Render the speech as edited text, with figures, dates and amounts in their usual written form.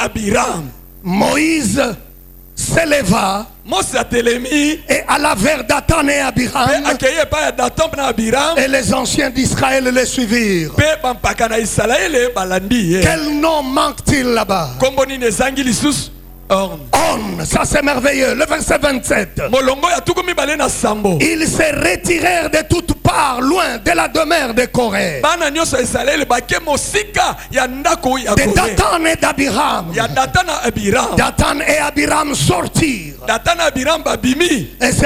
Abiram. Moïse s'éleva et alla vers Dathan et Abiram, et les anciens d'Israël les suivirent. Quel nom manque-t-il là-bas? On, ça c'est merveilleux. Le verset 27. Ils se retirèrent de toutes parts, loin de la demeure de Corée, de Dathan et d'Abiram. Dathan et Abiram sortirent, et se